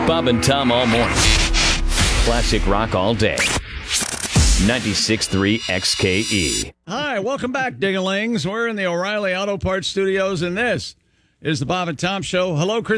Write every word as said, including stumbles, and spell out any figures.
Bob and Tom all morning. Classic rock all day. ninety-six point three X K E. Hi, welcome back, Dingalings. We're in the O'Reilly Auto Parts Studios, and this is the Bob and Tom Show. Hello, Chris.